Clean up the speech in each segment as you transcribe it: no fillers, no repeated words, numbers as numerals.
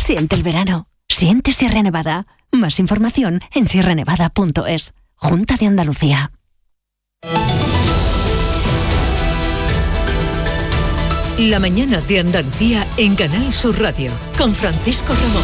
Siente el verano. Siente Sierra Nevada. Más información en sierranevada.es. Junta de Andalucía. La mañana de Andalucía en Canal Sur Radio, con Francisco Ramón.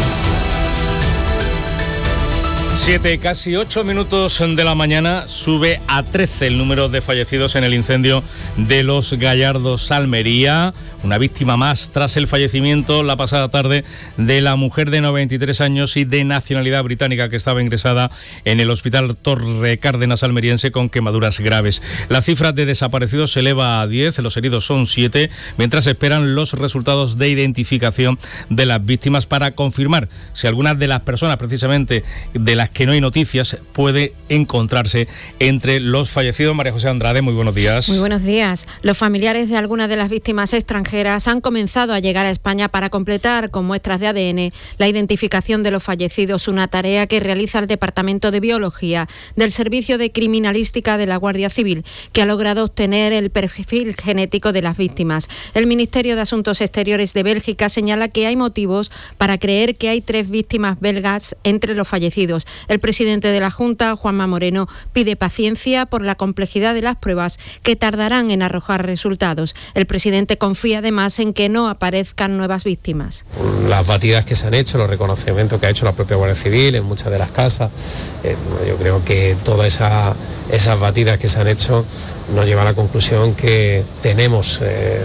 7, casi 8 minutos de la mañana, sube a 13 el número de fallecidos en el incendio de Los Gallardos, Almería. Una víctima más tras el fallecimiento la pasada tarde de la mujer de 93 años y de nacionalidad británica que estaba ingresada en el Hospital Torre Cárdenas almeriense con quemaduras graves. La cifra de desaparecidos se eleva a 10, los heridos son 7, mientras esperan los resultados de identificación de las víctimas para confirmar si alguna de las personas, precisamente de las que no hay noticias, puede encontrarse entre los fallecidos. María José Andrade, muy buenos días. Muy buenos días. Los familiares de algunas de las víctimas extranjeras han comenzado a llegar a España para completar con muestras de ADN la identificación de los fallecidos, una tarea que realiza el Departamento de Biología del Servicio de Criminalística de la Guardia Civil, que ha logrado obtener el perfil genético de las víctimas. El Ministerio de Asuntos Exteriores de Bélgica señala que hay motivos para creer que hay 3 víctimas belgas entre los fallecidos. El presidente de la Junta, Juanma Moreno, pide paciencia por la complejidad de las pruebas que tardarán en arrojar resultados. El presidente confía además en que no aparezcan nuevas víctimas. Las batidas que se han hecho, los reconocimientos que ha hecho la propia Guardia Civil en muchas de las casas, yo creo que todas esas batidas que se han hecho nos llevan a la conclusión que tenemos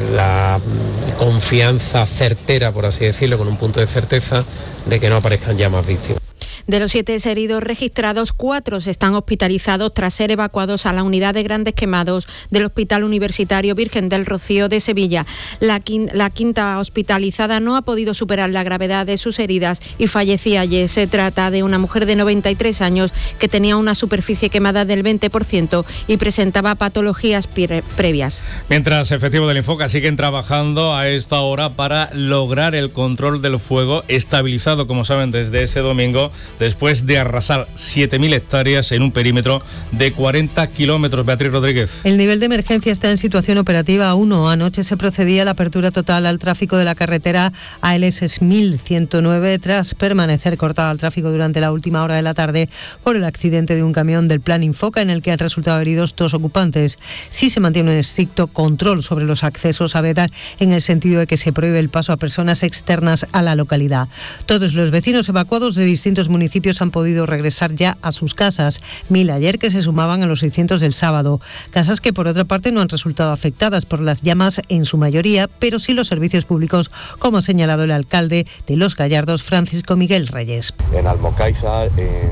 la confianza certera, por así decirlo, con un punto de certeza de que no aparezcan ya más víctimas. De los 7 heridos registrados, 4 están hospitalizados tras ser evacuados a la unidad de grandes quemados del Hospital Universitario Virgen del Rocío de Sevilla. La quinta hospitalizada no ha podido superar la gravedad de sus heridas y fallecía ayer. Se trata de una mujer de 93 años que tenía una superficie quemada del 20% y presentaba patologías previas. Mientras efectivos del Infoca siguen trabajando a esta hora para lograr el control del fuego estabilizado, como saben, desde ese domingo, después de arrasar 7.000 hectáreas en un perímetro de 40 kilómetros. Beatriz Rodríguez. El nivel de emergencia está en situación operativa 1. Anoche se procedía a la apertura total al tráfico de la carretera ALS 1109 tras permanecer cortada al tráfico durante la última hora de la tarde por el accidente de un camión del Plan Infoca en el que han resultado heridos 2 ocupantes. Sí se mantiene un estricto control sobre los accesos a Bédar en el sentido de que se prohíbe el paso a personas externas a la localidad. Todos los vecinos evacuados de distintos municipios han podido regresar ya a sus casas. 1.000 ayer, que se sumaban a los 600 del sábado. Casas que por otra parte no han resultado afectadas por las llamas en su mayoría, pero sí los servicios públicos, como ha señalado el alcalde de Los Gallardos, Francisco Miguel Reyes. En Almocáizar,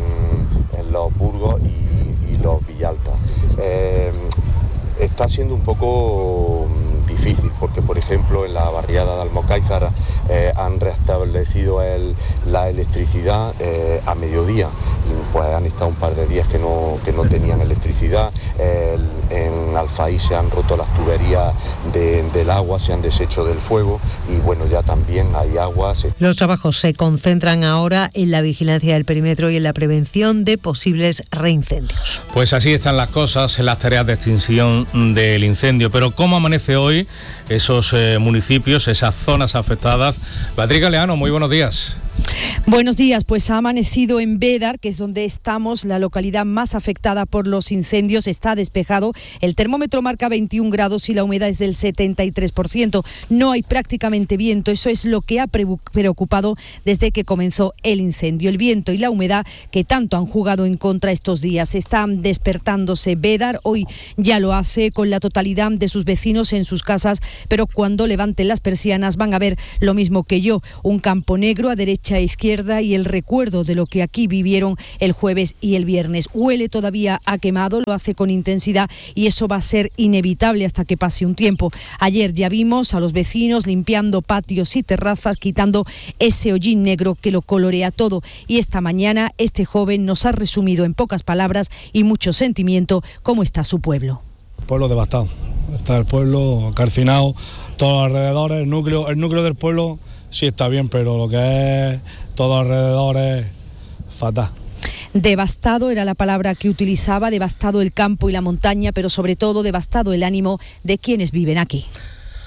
en Los Burgos y Los Villalta. Está siendo un poco difícil porque, por ejemplo, en la barriada de Almocáizar han restablecido la electricidad a mediodía. Pues han estado un par de días que no tenían electricidad. En Alfaí se han roto las tuberías del agua, se han deshecho del fuego y bueno, ya también hay agua. Los trabajos se concentran ahora en la vigilancia del perímetro y en la prevención de posibles reincendios. Pues así están las cosas en las tareas de extinción del incendio. Pero ¿cómo amanece hoy esos municipios, esas zonas afectadas? Beatriz Galeano, muy buenos días. Buenos días, pues ha amanecido en Bédar, que es donde estamos, la localidad más afectada por los incendios. Está despejado, el termómetro marca 21 grados y la humedad es del 73%. No hay prácticamente viento, eso es lo que ha preocupado desde que comenzó el incendio. El viento y la humedad que tanto han jugado en contra estos días. Está despertándose Bédar, hoy ya lo hace con la totalidad de sus vecinos en sus casas, pero cuando levanten las persianas van a ver lo mismo que yo, un campo negro a derecha e izquierda y el recuerdo de lo que aquí vivieron el jueves y el viernes. Huele todavía a quemado, lo hace con intensidad y eso va a ser inevitable hasta que pase un tiempo. Ayer ya vimos a los vecinos limpiando patios y terrazas, quitando ese hollín negro que lo colorea todo, y esta mañana este joven nos ha resumido en pocas palabras y mucho sentimiento cómo está su pueblo. Pueblo devastado, está el pueblo calcinado, todos los alrededores, el núcleo del pueblo sí está bien, pero lo que es todo alrededor es fatal. Devastado era la palabra que utilizaba, devastado el campo y la montaña, pero sobre todo devastado el ánimo de quienes viven aquí.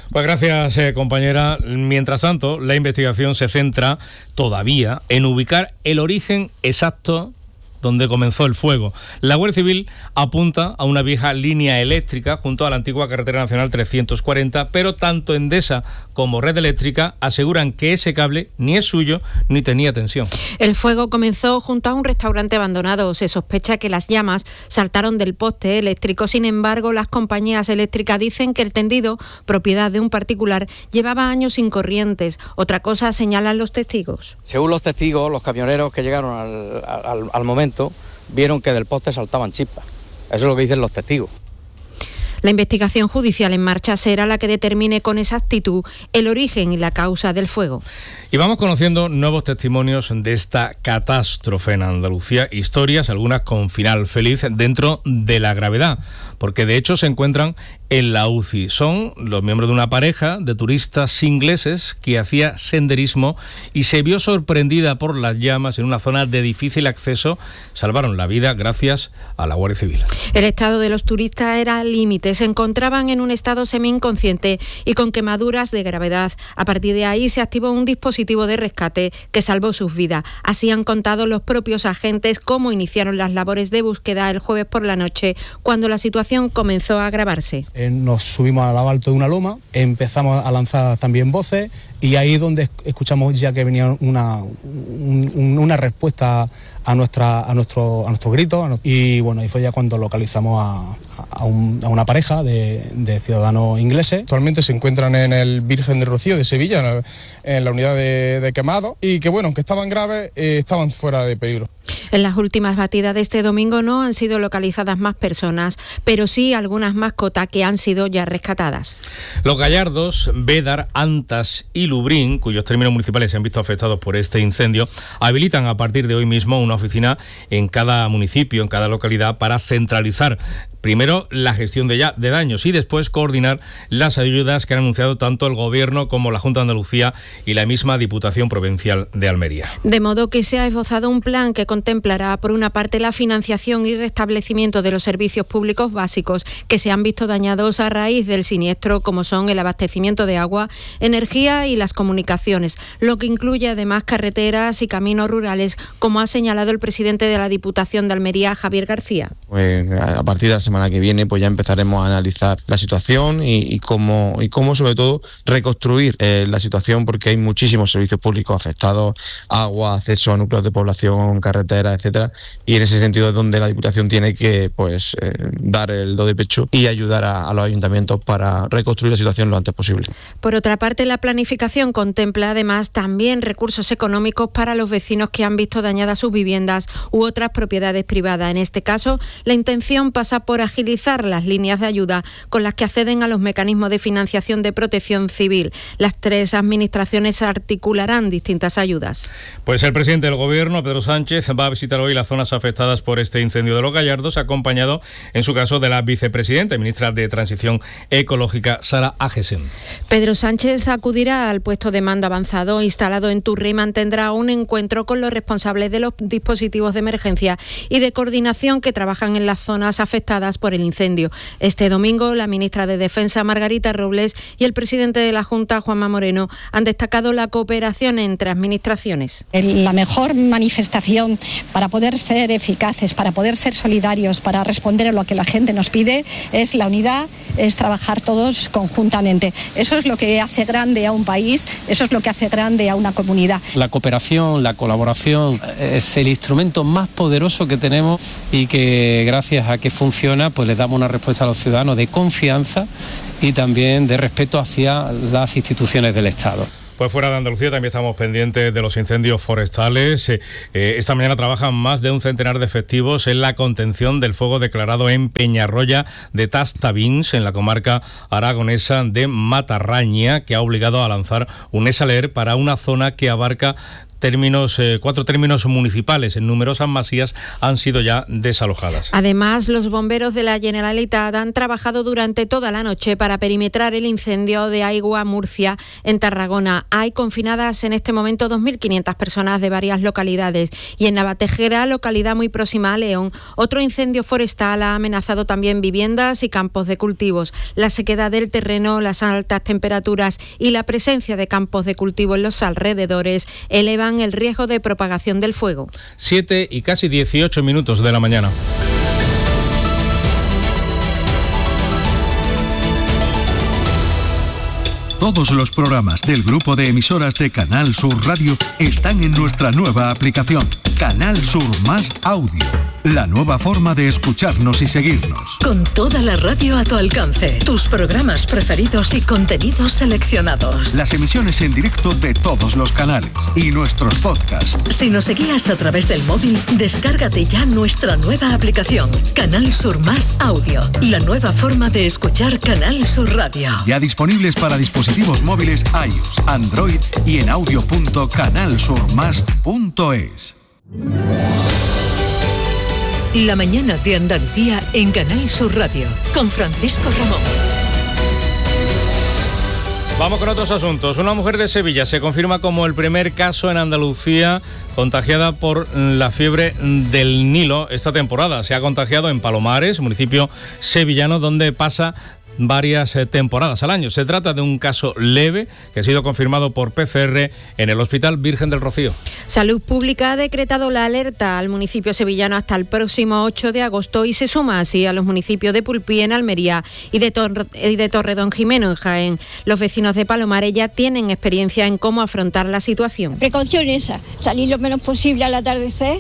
Pues gracias, compañera. Mientras tanto, la investigación se centra todavía en ubicar el origen exacto donde comenzó el fuego. La Guardia Civil apunta a una vieja línea eléctrica junto a la antigua carretera nacional 340, pero tanto Endesa como Red Eléctrica aseguran que ese cable ni es suyo ni tenía tensión. El fuego comenzó junto a un restaurante abandonado. Se sospecha que las llamas saltaron del poste eléctrico. Sin embargo, las compañías eléctricas dicen que el tendido, propiedad de un particular, llevaba años sin corrientes. Otra cosa señalan los testigos. Según los testigos, los camioneros que llegaron al momento vieron que del poste saltaban chispas. Eso es lo que dicen los testigos. La investigación judicial en marcha será la que determine con exactitud el origen y la causa del fuego. Y vamos conociendo nuevos testimonios de esta catástrofe en Andalucía, historias, algunas con final feliz dentro de la gravedad, porque de hecho se encuentran en la UCI. Son los miembros de una pareja de turistas ingleses que hacía senderismo y se vio sorprendida por las llamas en una zona de difícil acceso. Salvaron la vida gracias a la Guardia Civil. El estado de los turistas era al límite. Se encontraban en un estado semi-inconsciente y con quemaduras de gravedad. A partir de ahí se activó un dispositivo de rescate que salvó sus vidas. Así han contado los propios agentes cómo iniciaron las labores de búsqueda el jueves por la noche, cuando la situación comenzó a agravarse. Nos subimos a lo alto de una loma, empezamos a lanzar también voces y ahí donde escuchamos ya que venía una respuesta a nuestro grito, y bueno, ahí fue ya cuando localizamos a una pareja de ciudadanos ingleses. Actualmente se encuentran en el Virgen de Rocío de Sevilla, en la unidad de quemado, y que bueno, aunque estaban graves, estaban fuera de peligro. En las últimas batidas de este domingo no han sido localizadas más personas, pero sí algunas mascotas que han sido ya rescatadas. Los Gallardos, Bédar, Antas y Lubrín, cuyos términos municipales se han visto afectados por este incendio, habilitan a partir de hoy mismo una oficina en cada municipio, en cada localidad, para centralizar primero la gestión de daños y después coordinar las ayudas que han anunciado tanto el Gobierno como la Junta de Andalucía y la misma Diputación Provincial de Almería. De modo que se ha esbozado un plan que contemplará, por una parte, la financiación y restablecimiento de los servicios públicos básicos que se han visto dañados a raíz del siniestro, como son el abastecimiento de agua, energía y las comunicaciones, lo que incluye además carreteras y caminos rurales, como ha señalado el presidente de la Diputación de Almería, Javier García. Pues a partir de la semana que viene pues ya empezaremos a analizar la situación y cómo sobre todo reconstruir la situación, porque hay muchísimos servicios públicos afectados, agua, acceso a núcleos de población, carreteras, etcétera, y en ese sentido es donde la Diputación tiene que dar el do de pecho y ayudar a los ayuntamientos para reconstruir la situación lo antes posible. Por otra parte, la planificación contempla además también recursos económicos para los vecinos que han visto dañadas sus viviendas u otras propiedades privadas. En este caso, la intención pasa por agilizar las líneas de ayuda con las que acceden a los mecanismos de financiación de protección civil. Las tres administraciones articularán distintas ayudas. Pues el presidente del Gobierno, Pedro Sánchez, va a visitar hoy las zonas afectadas por este incendio de los Gallardos, acompañado, en su caso, de la vicepresidenta y ministra de Transición Ecológica, Sara Agesen. Pedro Sánchez acudirá al puesto de mando avanzado instalado en Turre y mantendrá un encuentro con los responsables de los dispositivos de emergencia y de coordinación que trabajan en las zonas afectadas por el incendio. Este domingo, la ministra de Defensa, Margarita Robles, y el presidente de la Junta, Juanma Moreno, han destacado la cooperación entre administraciones. La mejor manifestación para poder ser eficaces, para poder ser solidarios, para responder a lo que la gente nos pide, es la unidad, es trabajar todos conjuntamente. Eso es lo que hace grande a un país, eso es lo que hace grande a una comunidad. La cooperación, la colaboración es el instrumento más poderoso que tenemos y que gracias a que funciona, pues le damos una respuesta a los ciudadanos de confianza y también de respeto hacia las instituciones del Estado. Pues fuera de Andalucía también estamos pendientes de los incendios forestales. Esta mañana trabajan más de un centenar de efectivos en la contención del fuego declarado en Peñarroya de Tastavins, en la comarca aragonesa de Matarraña, que ha obligado a lanzar un ESALER para una zona que abarca cuatro términos municipales en numerosas masías han sido ya desalojadas. Además, los bomberos de la Generalitat han trabajado durante toda la noche para perimetrar el incendio de Aigua Murcia en Tarragona. Hay confinadas en este momento 2.500 personas de varias localidades y en Navatejera, localidad muy próxima a León, otro incendio forestal ha amenazado también viviendas y campos de cultivos. La sequedad del terreno, las altas temperaturas y la presencia de campos de cultivo en los alrededores elevan el riesgo de propagación del fuego. 7 y casi 18 minutos de la mañana. Todos los programas del grupo de emisoras de Canal Sur Radio están en nuestra nueva aplicación, Canal Sur Más Audio. La nueva forma de escucharnos y seguirnos. Con toda la radio a tu alcance, tus programas preferidos y contenidos seleccionados. Las emisiones en directo de todos los canales y nuestros podcasts. Si nos seguías a través del móvil, descárgate ya nuestra nueva aplicación, Canal Sur Más Audio. La nueva forma de escuchar Canal Sur Radio. Ya disponibles para dispositivos móviles iOS, Android y en audio.canalsurmas.es. La mañana de Andalucía en Canal Sur Radio, con Francisco Ramón. Vamos con otros asuntos. Una mujer de Sevilla se confirma como el primer caso en Andalucía contagiada por la fiebre del Nilo esta temporada. Se ha contagiado en Palomares, municipio sevillano, donde pasa varias temporadas al año. Se trata de un caso leve que ha sido confirmado por PCR en el Hospital Virgen del Rocío. Salud Pública ha decretado la alerta al municipio sevillano hasta el próximo 8 de agosto y se suma así a los municipios de Pulpí en Almería y de Torredonjimeno en Jaén. Los vecinos de Palomares ya tienen experiencia en cómo afrontar la situación. Precaución esa, salir lo menos posible al atardecer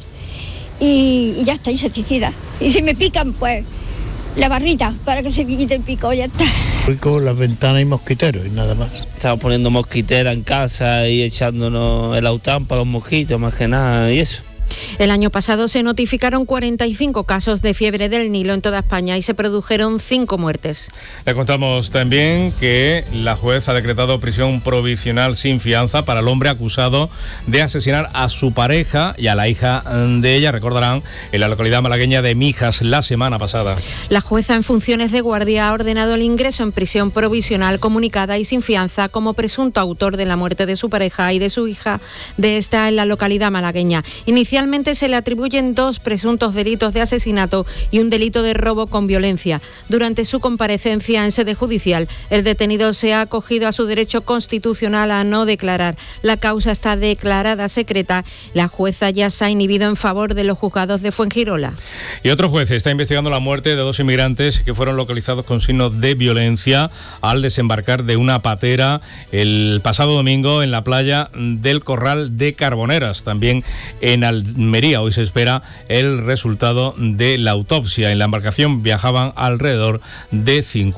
y ya está, insecticida. Y si me pican, pues la barrita para que se quite el pico, ya está. Con las ventanas y mosquiteros y nada más. Estamos poniendo mosquitera en casa y echándonos el aután para los mosquitos, más que nada, y eso. El año pasado se notificaron 45 casos de fiebre del Nilo en toda España y se produjeron 5 muertes. Le contamos también que la juez ha decretado prisión provisional sin fianza para el hombre acusado de asesinar a su pareja y a la hija de ella, recordarán, en la localidad malagueña de Mijas la semana pasada. La jueza en funciones de guardia ha ordenado el ingreso en prisión provisional comunicada y sin fianza como presunto autor de la muerte de su pareja y de su hija de esta en la localidad malagueña. Inicialmente se le atribuyen 2 presuntos delitos de asesinato y un delito de robo con violencia. Durante su comparecencia en sede judicial, el detenido se ha acogido a su derecho constitucional a no declarar. La causa está declarada secreta. La jueza ya se ha inhibido en favor de los juzgados de Fuengirola. Y otro juez está investigando la muerte de 2 inmigrantes que fueron localizados con signos de violencia al desembarcar de una patera el pasado domingo en la playa del Corral de Carboneras, también en Almería. Hoy se espera el resultado de la autopsia. En la embarcación viajaban alrededor de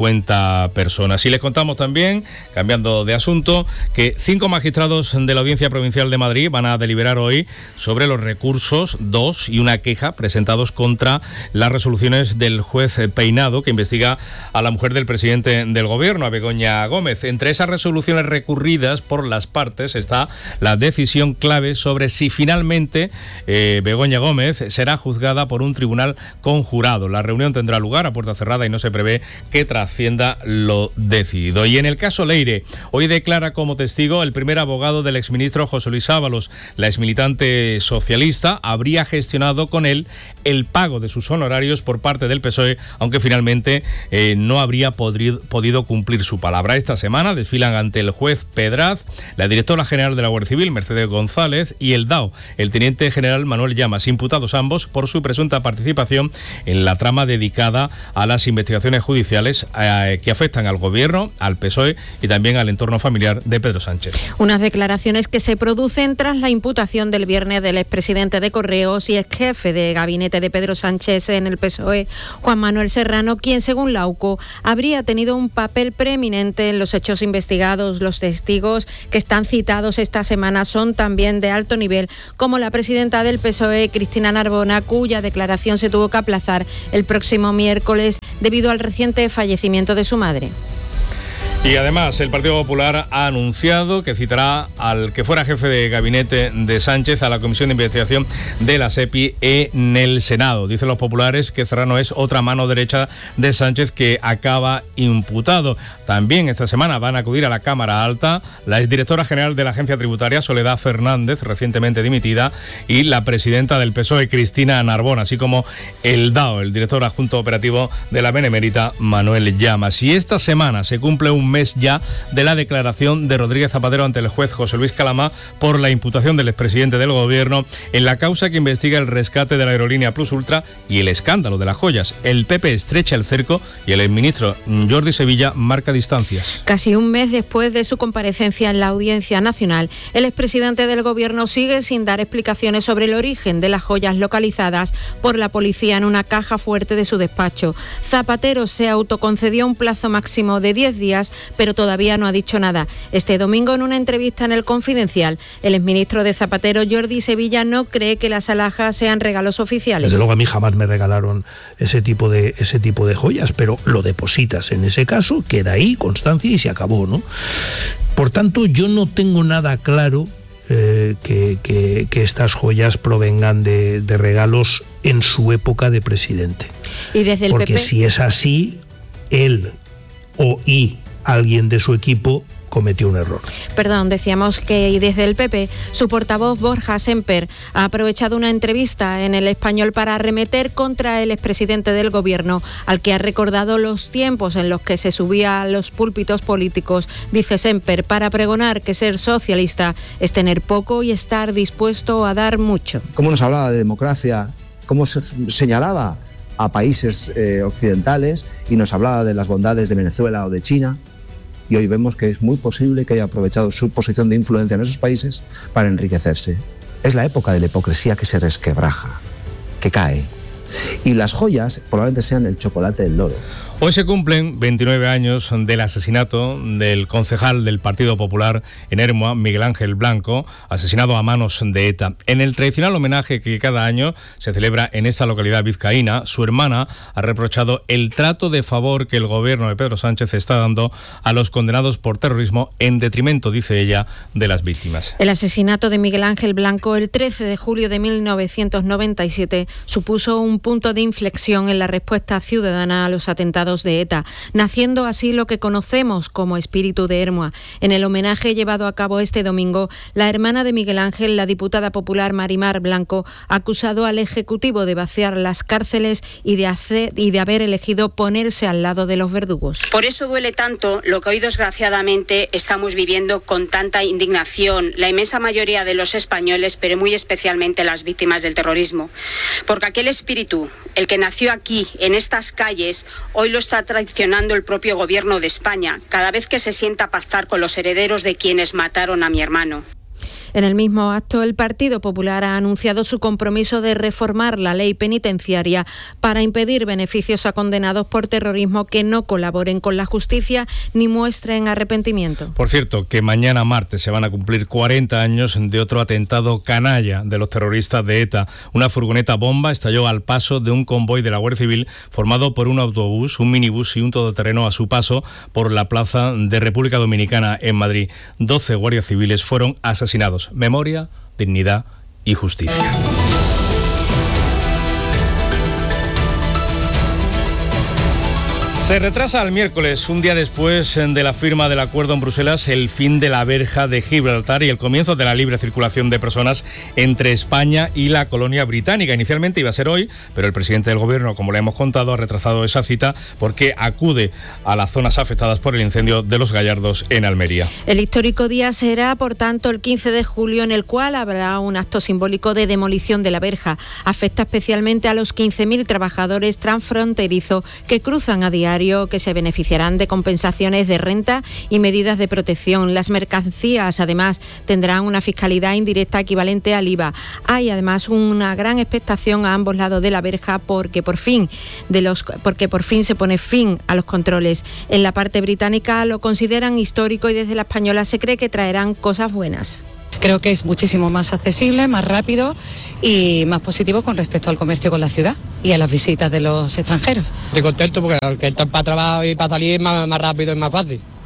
50 personas. Y les contamos también, cambiando de asunto, que 5 magistrados de la Audiencia Provincial de Madrid van a deliberar hoy sobre los recursos, 2 y una queja presentados contra las resoluciones del juez Peinado, que investiga a la mujer del presidente del Gobierno, a Begoña Gómez. Entre esas resoluciones recurridas por las partes está la decisión clave sobre si finalmente Begoña Gómez será juzgada por un tribunal conjurado. La reunión tendrá lugar a puerta cerrada y no se prevé que trascienda lo decidido. Y en el caso Leire, hoy declara como testigo el primer abogado del exministro José Luis Ábalos. La exmilitante socialista habría gestionado con él el pago de sus honorarios por parte del PSOE, aunque finalmente no habría podido cumplir su palabra. Esta semana desfilan ante el juez Pedraz la directora general de la Guardia Civil, Mercedes González, y el DAO, el teniente general Manuel Llamas, imputados ambos por su presunta participación en la trama dedicada a las investigaciones judiciales que afectan al Gobierno, al PSOE y también al entorno familiar de Pedro Sánchez. Unas declaraciones que se producen tras la imputación del viernes del expresidente de Correos y ex jefe de gabinete de Pedro Sánchez en el PSOE, Juan Manuel Serrano, quien según la UCO habría tenido un papel preeminente en los hechos investigados. Los testigos que están citados esta semana son también de alto nivel, como la presidenta del PSOE, Cristina Narbona, cuya declaración se tuvo que aplazar el próximo miércoles debido al reciente fallecimiento de su madre. Y además el Partido Popular ha anunciado que citará al que fuera jefe de gabinete de Sánchez a la Comisión de Investigación de la SEPI en el Senado. Dicen los populares que Serrano es otra mano derecha de Sánchez que acaba imputado. También esta semana van a acudir a la Cámara Alta la exdirectora general de la Agencia Tributaria, Soledad Fernández, recientemente dimitida, y la presidenta del PSOE, Cristina Narbona, así como el DAO, el director adjunto operativo de la Benemérita, Manuel Llamas. Y esta semana se cumple un mes ya de la declaración de Rodríguez Zapatero ante el juez José Luis Calama por la imputación del expresidente del Gobierno en la causa que investiga el rescate de la aerolínea Plus Ultra y el escándalo de las joyas. El PP estrecha el cerco y el exministro Jordi Sevilla marca distancias. Casi un mes después de su comparecencia en la Audiencia Nacional, el expresidente del Gobierno sigue sin dar explicaciones sobre el origen de las joyas localizadas por la policía en una caja fuerte de su despacho. Zapatero se autoconcedió un plazo máximo de 10 días, pero todavía no ha dicho nada. Este domingo, en una entrevista en El Confidencial, el exministro de Zapatero, Jordi Sevilla, no cree que las alhajas sean regalos oficiales. Desde luego a mí jamás me regalaron ese tipo de joyas, pero lo depositas en ese caso, queda ahí, constancia y se acabó, ¿no? Por tanto, yo no tengo nada claro que estas joyas provengan de regalos en su época de presidente. Y desde el Porque PP... si es así, él y alguien de su equipo cometió un error. Perdón, decíamos que desde el PP, su portavoz Borja Semper ha aprovechado una entrevista en El Español para arremeter contra el expresidente del Gobierno, al que ha recordado los tiempos en los que se subía a los púlpitos políticos, dice Semper, para pregonar que ser socialista es tener poco y estar dispuesto a dar mucho. ¿Cómo nos hablaba de democracia? ¿Cómo se señalaba a países occidentales y nos hablaba de las bondades de Venezuela o de China? Y hoy vemos que es muy posible que haya aprovechado su posición de influencia en esos países para enriquecerse. Es la época de la hipocresía que se resquebraja, que cae. Y las joyas probablemente sean el chocolate del loro. Hoy se cumplen 29 años del asesinato del concejal del Partido Popular en Ermua, Miguel Ángel Blanco, asesinado a manos de ETA. En el tradicional homenaje que cada año se celebra en esta localidad vizcaína, su hermana ha reprochado el trato de favor que el gobierno de Pedro Sánchez está dando a los condenados por terrorismo en detrimento, dice ella, de las víctimas. El asesinato de Miguel Ángel Blanco el 13 de julio de 1997 supuso un punto de inflexión en la respuesta ciudadana a los atentados de ETA, naciendo así lo que conocemos como espíritu de Ermua. En el homenaje llevado a cabo este domingo, la hermana de Miguel Ángel, la diputada popular Marimar Blanco, ha acusado al Ejecutivo de vaciar las cárceles y de haber elegido ponerse al lado de los verdugos. Por eso duele tanto lo que hoy desgraciadamente estamos viviendo con tanta indignación la inmensa mayoría de los españoles, pero muy especialmente las víctimas del terrorismo. Porque aquel espíritu, el que nació aquí, en estas calles, hoy lo está traicionando el propio gobierno de España, cada vez que se sienta a pactar con los herederos de quienes mataron a mi hermano. En el mismo acto, el Partido Popular ha anunciado su compromiso de reformar la ley penitenciaria para impedir beneficios a condenados por terrorismo que no colaboren con la justicia ni muestren arrepentimiento. Por cierto, que mañana martes se van a cumplir 40 años de otro atentado canalla de los terroristas de ETA. Una furgoneta bomba estalló al paso de un convoy de la Guardia Civil formado por un autobús, un minibús y un todoterreno a su paso por la plaza de República Dominicana en Madrid. 12 guardias civiles fueron asesinados. Memoria, dignidad y justicia. Se retrasa al miércoles, un día después de la firma del acuerdo en Bruselas, el fin de la verja de Gibraltar y el comienzo de la libre circulación de personas entre España y la colonia británica. Inicialmente iba a ser hoy, pero el presidente del gobierno, como le hemos contado, ha retrasado esa cita porque acude a las zonas afectadas por el incendio de Los Gallardos en Almería. El histórico día será, por tanto, el 15 de julio, en el cual habrá un acto simbólico de demolición de la verja. Afecta especialmente a los 15.000 trabajadores transfronterizos que cruzan a diario, que se beneficiarán de compensaciones de renta y medidas de protección. Las mercancías, además, tendrán una fiscalidad indirecta equivalente al IVA. Hay, además, una gran expectación a ambos lados de la verja porque por fin se pone fin a los controles. En la parte británica lo consideran histórico y desde la española se cree que traerán cosas buenas. Creo que es muchísimo más accesible, más rápido y más positivo con respecto al comercio con la ciudad y a las visitas de los extranjeros. Estoy contento porque al que está para trabajar y para salir es más rápido y más fácil.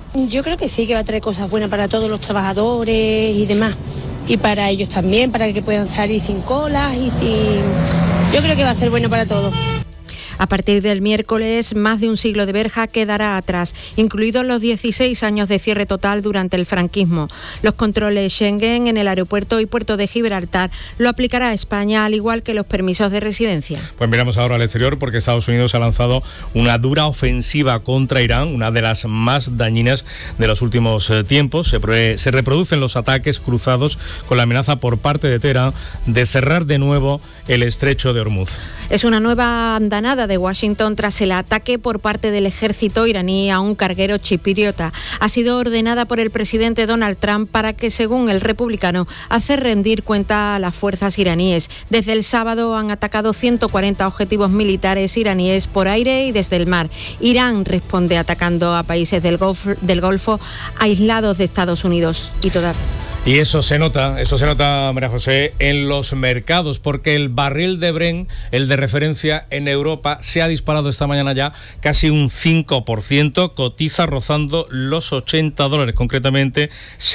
Yo creo que sí, que va a traer cosas buenas para todos los trabajadores y demás. Y para ellos también, para que puedan salir sin colas y sin... Yo creo que va a ser bueno para todos. A partir del miércoles, más de un siglo de verja quedará atrás, incluidos los 16 años de cierre total durante el franquismo. Los controles Schengen en el aeropuerto y puerto de Gibraltar lo aplicará a España, al igual que los permisos de residencia. Pues miramos ahora al exterior, porque Estados Unidos ha lanzado una dura ofensiva contra Irán, una de las más dañinas de los últimos tiempos. Se reproducen los ataques cruzados con la amenaza por parte de Teherán de cerrar de nuevo el estrecho de Hormuz. Es una nueva andanada de Washington tras el ataque por parte del ejército iraní a un carguero chipriota. Ha sido ordenada por el presidente Donald Trump para que, según el republicano, hace rendir cuenta a las fuerzas iraníes. Desde el sábado han atacado 140 objetivos militares iraníes por aire y desde el mar. Irán responde atacando a países del Golfo aislados de Estados Unidos Y eso se nota, María José, en los mercados, porque el barril de Brent, el de referencia en Europa, se ha disparado esta mañana ya casi un 5%, cotiza rozando los $80, concretamente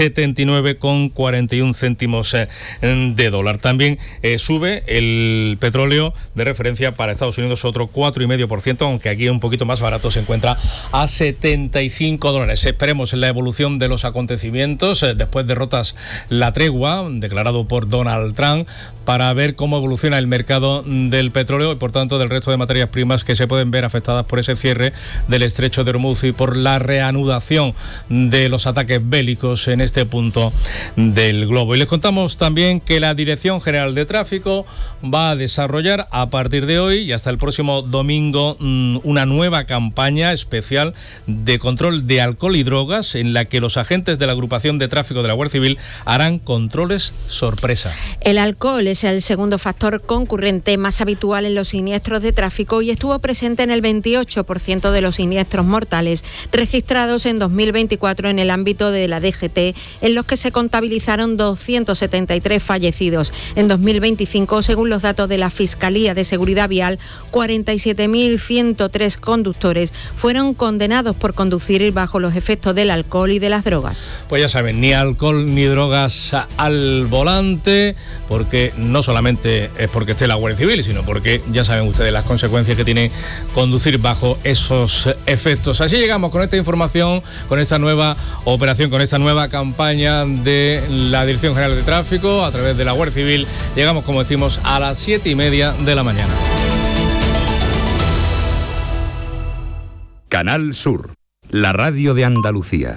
79,41 céntimos de dólar. También sube el petróleo de referencia para Estados Unidos, otro 4,5%, aunque aquí un poquito más barato, se encuentra a $75. Esperemos en la evolución de los acontecimientos, después de rotas la tregua, declarado por Donald Trump, para ver cómo evoluciona el mercado del petróleo y por tanto del resto de materias primas que se pueden ver afectadas por ese cierre del estrecho de Hormuz y por la reanudación de los ataques bélicos en este punto del globo. Y les contamos también que la Dirección General de Tráfico va a desarrollar a partir de hoy y hasta el próximo domingo una nueva campaña especial de control de alcohol y drogas, en la que los agentes de la agrupación de tráfico de la Guardia Civil harán controles sorpresa. El alcohol es el segundo factor concurrente más habitual en los siniestros de tráfico y estuvo presente en el 28% de los siniestros mortales registrados en 2024 en el ámbito de la DGT, en los que se contabilizaron 273 fallecidos. En 2025, según los datos de la Fiscalía de Seguridad Vial, 47.103 conductores fueron condenados por conducir bajo los efectos del alcohol y de las drogas. Pues ya saben, ni alcohol ni drogas al volante, porque no solamente es porque esté la Guardia Civil, sino porque ya saben ustedes las consecuencias que tiene conducir bajo esos efectos. Así llegamos con esta información, con esta nueva operación, con esta nueva campaña de la Dirección General de Tráfico a través de la Guardia Civil. Llegamos, como decimos, a las 7:30 de la mañana. Canal Sur, la radio de Andalucía.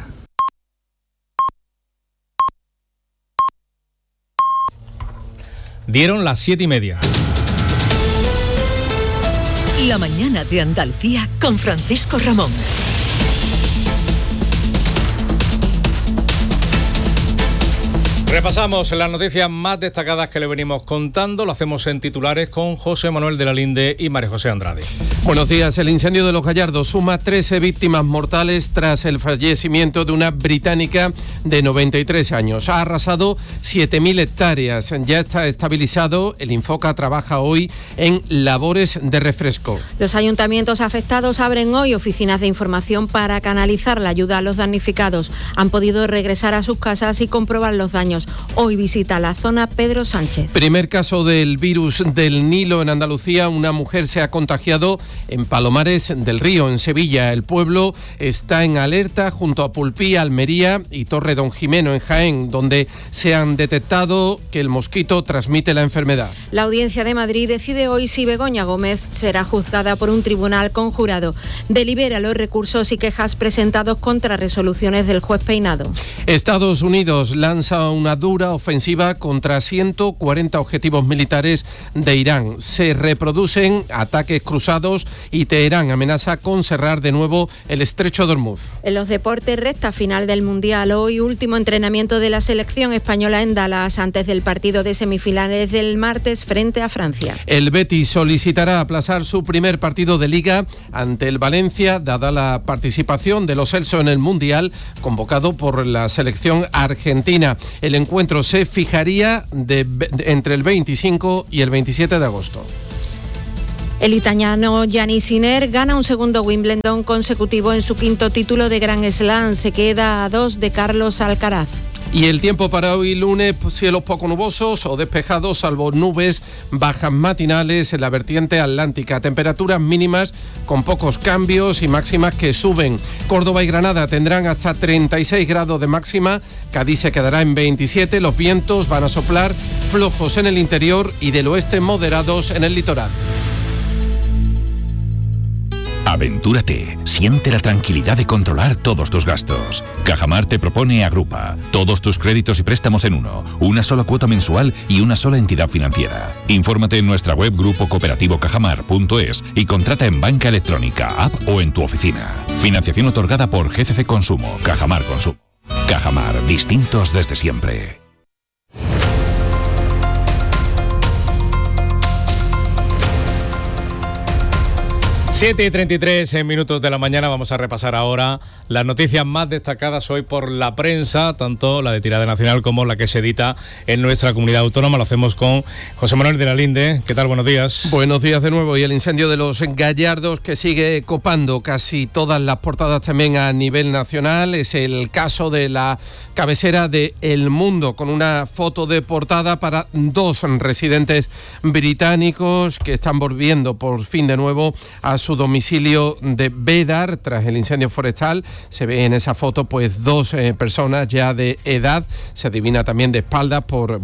Dieron las 7:30. La mañana de Andalucía con Francisco Ramón. Repasamos las noticias más destacadas que le venimos contando. Lo hacemos en titulares con José Manuel de la Linde y María José Andrade. Buenos días. El incendio de Los Gallardos suma 13 víctimas mortales tras el fallecimiento de una británica de 93 años. Ha arrasado 7.000 hectáreas. Ya está estabilizado. El Infoca trabaja hoy en labores de refresco. Los ayuntamientos afectados abren hoy oficinas de información para canalizar la ayuda a los damnificados. Han podido regresar a sus casas y comprobar los daños. Hoy visita la zona Pedro Sánchez. Primer caso del virus del Nilo en Andalucía. Una mujer se ha contagiado en Palomares del Río, en Sevilla. El pueblo está en alerta junto a Pulpí, Almería y Torre Don Jimeno, en Jaén, donde se han detectado que el mosquito transmite la enfermedad. La Audiencia de Madrid decide hoy si Begoña Gómez será juzgada por un tribunal conjurado. Delibera los recursos y quejas presentados contra resoluciones del juez Peinado. Estados Unidos lanza una dura ofensiva contra 140 objetivos militares de Irán. Se reproducen ataques cruzados y Teherán amenaza con cerrar de nuevo el estrecho de Hormuz. En los deportes, recta final del Mundial. Hoy último entrenamiento de la selección española en Dallas antes del partido de semifinales del martes frente a Francia. El Betis solicitará aplazar su primer partido de Liga ante el Valencia, dada la participación de los Celso en el Mundial convocado por la selección argentina. El encuentro se fijaría entre el 25 y el 27 de agosto. El italiano Gianni Sinner gana un segundo Wimbledon consecutivo en su quinto título de Grand Slam. Se queda a 2 de Carlos Alcaraz. Y el tiempo para hoy lunes, cielos poco nubosos o despejados, salvo nubes bajas matinales en la vertiente atlántica. Temperaturas mínimas con pocos cambios y máximas que suben. Córdoba y Granada tendrán hasta 36 grados de máxima. Cádiz se quedará en 27. Los vientos van a soplar flojos en el interior y del oeste moderados en el litoral. Aventúrate, siente la tranquilidad de controlar todos tus gastos. Cajamar te propone Agrupa, todos tus créditos y préstamos en uno, una sola cuota mensual y una sola entidad financiera. Infórmate en nuestra web grupocooperativo-cajamar.es y contrata en banca electrónica, app o en tu oficina. Financiación otorgada por GCC Consumo, Cajamar Consumo. Cajamar, distintos desde siempre. 7:33 minutos de la mañana. Vamos a repasar ahora las noticias más destacadas hoy por la prensa, tanto la de tirada nacional como la que se edita en nuestra comunidad autónoma. Lo hacemos con José Manuel de la Linde. ¿Qué tal? Buenos días. Buenos días de nuevo. Y el incendio de los Gallardos, que sigue copando casi todas las portadas también a nivel nacional. Es el caso de la cabecera de El Mundo, con una foto de portada para 2 residentes británicos que están volviendo por fin de nuevo a su domicilio de Bédar tras el incendio forestal. Se ve en esa foto pues 2 personas ya de edad. Se adivina también de espaldas por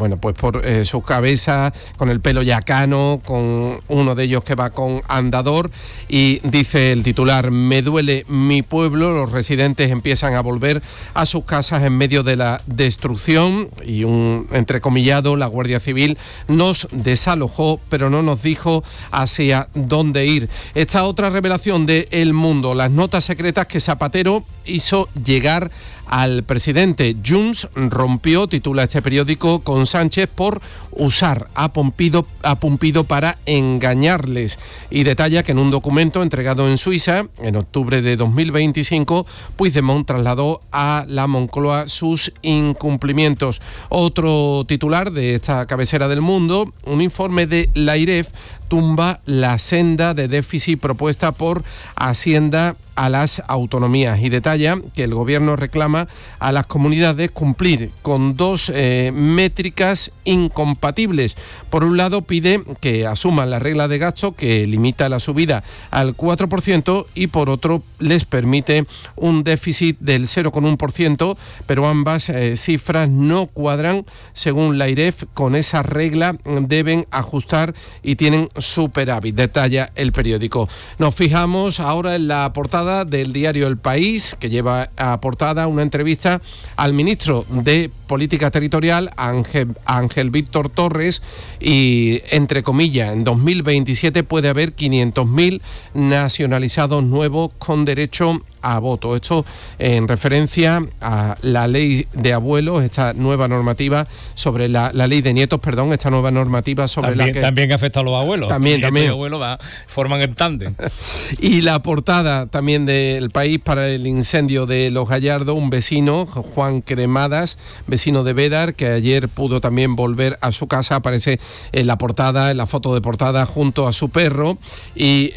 su cabeza, con el pelo ya cano, con uno de ellos que va con andador. Y dice el titular: me duele mi pueblo. Los residentes empiezan a volver a sus casas en medio de la destrucción. Y un entrecomillado: la Guardia Civil nos desalojó, pero no nos dijo hacia dónde ir. Esta otra revelación de El Mundo: las notas secretas que Zapatero hizo llegar al presidente. Junts rompió, titula este periódico, con Sánchez por usar a Pumpido para engañarles, y detalla que en un documento entregado en Suiza en octubre de 2025, Puigdemont trasladó a la Moncloa sus incumplimientos. Otro titular de esta cabecera del Mundo: un informe de la IREF tumba la senda de déficit propuesta por Hacienda a las autonomías, y detalla que el gobierno reclama a las comunidades cumplir con 2 métricas incompatibles. Por un lado, pide que asuman la regla de gasto que limita la subida al 4%, y por otro les permite un déficit del 0,1%, pero ambas cifras no cuadran. Según la IREF, con esa regla deben ajustar y tienen superávit, detalla el periódico. Nos fijamos ahora en la portada del diario El País, que lleva a portada una entrevista al ministro de Política Territorial, Ángel Víctor Torres, y entre comillas: en 2027 puede haber 500.000 nacionalizados nuevos con derecho a voto. Esto en referencia a la ley de abuelos, esta nueva normativa sobre la ley de nietos, esta nueva normativa sobre también, la que... También afecta a los abuelos. También. Los abuelos forman el tándem. Y la portada también del País para el incendio de Los Gallardos: un vecino, Juan Cremadas, vecino de Bédar, que ayer pudo también volver a su casa. Aparece en la portada, en la foto de portada, junto a su perro, y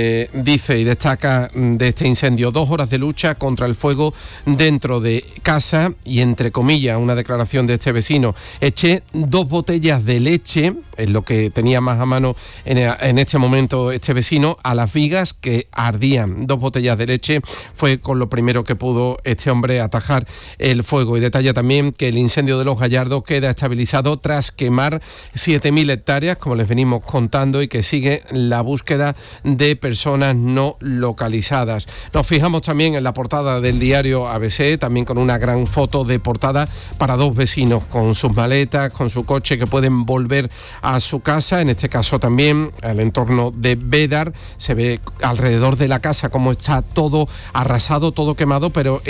dice y destaca de este incendio: 2 horas de lucha contra el fuego dentro de casa, y entre comillas una declaración de este vecino: eché 2 botellas de leche, es lo que tenía más a mano en este momento este vecino, a las vigas que ardían. 2 botellas de leche fue con lo primero que pudo este hombre atajar el fuego. Y detalla también que el incendio de Los Gallardos queda estabilizado tras quemar 7.000 hectáreas, como les venimos contando, y que sigue la búsqueda de personas no localizadas. Nos fijamos también en la portada del diario ABC, también con una gran foto de portada para 2 vecinos con sus maletas, con su coche, que pueden volver a su casa. En este caso también al entorno de Bédar. Se ve alrededor de la casa como está todo arrasado, todo quemado, pero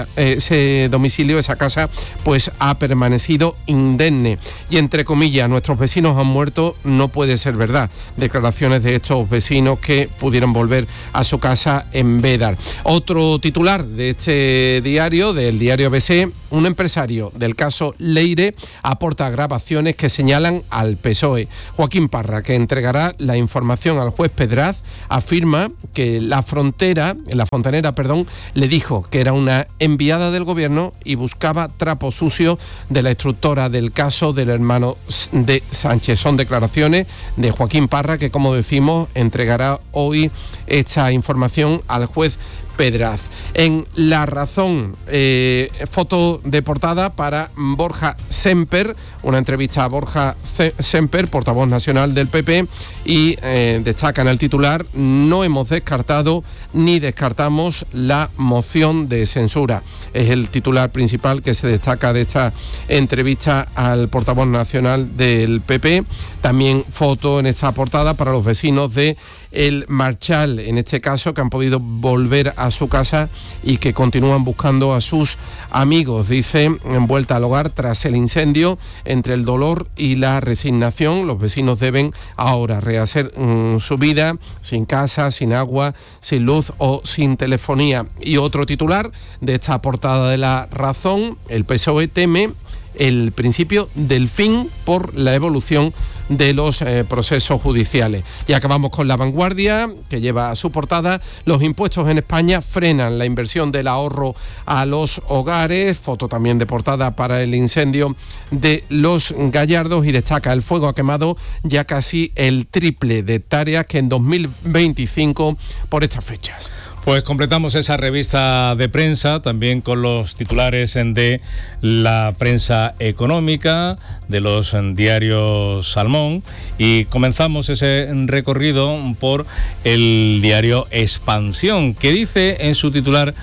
ese domicilio, esa casa, pues ha permanecido indemne. Y entre comillas: nuestros vecinos han muerto, no puede ser verdad. Declaraciones de estos vecinos que pudieron volver a su casa en Bédar. Otro titular de este diario, del diario ABC: Un empresario del caso Leire aporta grabaciones que señalan al PSOE. Joaquín Parra, que entregará la información al juez Pedraz, afirma que la fontanera, le dijo que era una enviada del gobierno y buscaba trapos sucios de la instructora del caso del hermano de Sánchez. Son declaraciones de Joaquín Parra, que, como decimos, entregará hoy esta información al juez Pedraz. En La Razón, foto de portada para Borja Semper, una entrevista a Borja Semper, portavoz nacional del PP, y destaca en el titular: no hemos descartado ni descartamos la moción de censura. Es el titular principal que se destaca de esta entrevista al portavoz nacional del PP. También foto en esta portada para los vecinos de El Marchal, en este caso, que han podido volver a su casa y que continúan buscando a sus amigos. Dice, en vuelta al hogar tras el incendio, entre el dolor y la resignación, los vecinos deben ahora rehacer su vida sin casa, sin agua, sin luz o sin telefonía. Y otro titular de esta portada de La Razón: el PSOE teme el principio del fin por la evolución de los procesos judiciales. Y acabamos con La Vanguardia, que lleva a su portada: los impuestos en España frenan la inversión del ahorro a los hogares. Foto también de portada para el incendio de Los Gallardos, y destaca: el fuego ha quemado ya casi el triple de hectáreas que en 2025 por estas fechas. Pues completamos esa revista de prensa también con los titulares de la prensa económica, de los diarios Salmón, y comenzamos ese recorrido por el diario Expansión, que dice en su titular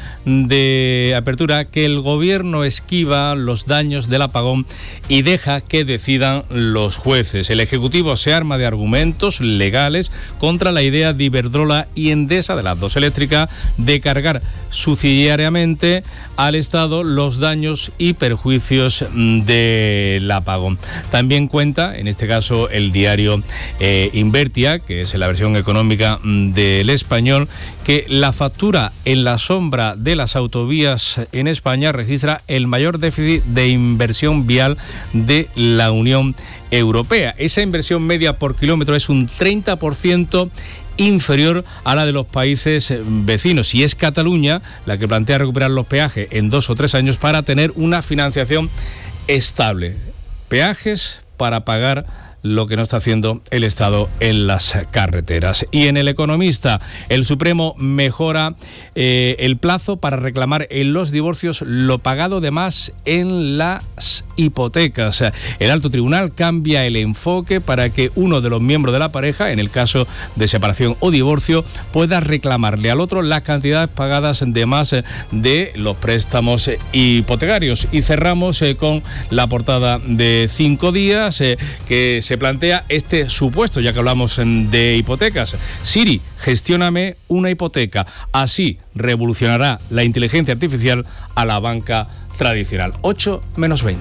de apertura que el gobierno esquiva los daños del apagón y deja que decidan los jueces. El Ejecutivo se arma de argumentos legales contra la idea de Iberdrola y Endesa, de las dos eléctricas, de cargar subsidiariamente al Estado los daños y perjuicios del apagón. También cuenta, en este caso, el diario Invertia, que es la versión económica del Español, que la factura en la sombra de las autovías en España registra el mayor déficit de inversión vial de la Unión Europea. Esa inversión media por kilómetro es un 30% inferior a la de los países vecinos, y es Cataluña la que plantea recuperar los peajes en 2 o 3 años para tener una financiación estable. Peajes para pagar lo que no está haciendo el Estado en las carreteras. Y en El Economista, el Supremo mejora el plazo para reclamar en los divorcios lo pagado de más en las hipotecas. El Alto Tribunal cambia el enfoque para que uno de los miembros de la pareja, en el caso de separación o divorcio, pueda reclamarle al otro las cantidades pagadas de más de los préstamos hipotecarios. Y cerramos con la portada de 5 días, que se plantea este supuesto, ya que hablamos de hipotecas. Siri, gestióname una hipoteca. Así revolucionará la inteligencia artificial a la banca tradicional. 8:20.